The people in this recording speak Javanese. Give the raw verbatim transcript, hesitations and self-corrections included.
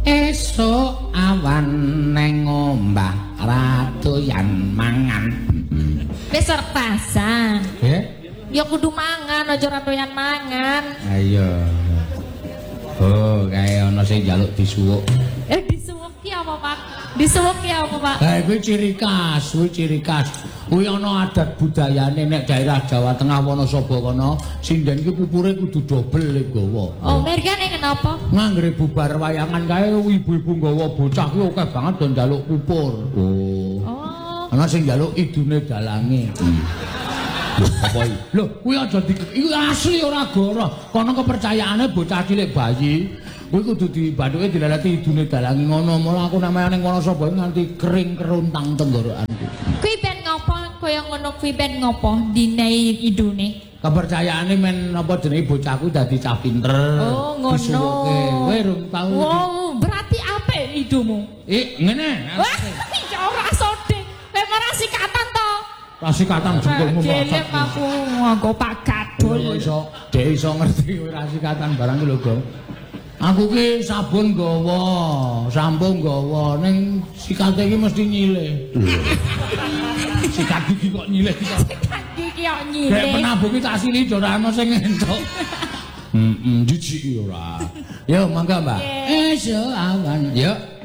Esuk awan neng ombah ratu yan mangan. Wis serpasan. Nggih. Ya kudu mangan aja ratoyan mangan. Ayo. Oh, kae ana sing njaluk disuwuk. Eh disuwuki apa, Pak? Disuwuki apa, Pak? Lah kuwi ciri khas, kuwi ciri khas. Kuwi ana adat budayane nek daerah Jawa Tengah Wonosobo kono, sinden ki pupure kudu dobel gawa. Oh, mergane kenapa? Nganggere bubar wayangan kae ibu-ibu nggawa bocah ki akeh banget do njaluk pupur. Oh. Oh. Ana sing njaluk idune dalange. Apa iki? Lho, kuwi aja di iki asli ora goro. Kono kepercayaane bocah cilik bayi kuwi kudu dibantuke dilalati idune dalange ngono. Mula aku namanya ning Wonosobo nganti kering keruntang tenggorokanku. Kuwi ben ngopo kaya ngono kuwi ben ngopo dinai idune? Kepercayaane men apa jenenge bocahku dadi cah pinter. Oh, ngono. Disuwuke. Kowe rung tau. Wow, berarti apik idumu. Eh, ngene. Wah, ya ora sodeng. Kowe ora sikatan to. Kasih katang jempolmu Jelek aku nganggo Pak Gadul. Iso, dhek iso ngerti kowe rasikatan barang lho, Gong. Aku ki sabun nggawa, sampo nggawa, ning sikate iki mesti nyilih. Sikat gigi kok nyilih iki. Sikat gigi kok nyilih. Dek penabung iki tak sili ora ana sing entuk. Heeh, jijik ora. Yo, mangga, Mbak. Esuk awan. Yo.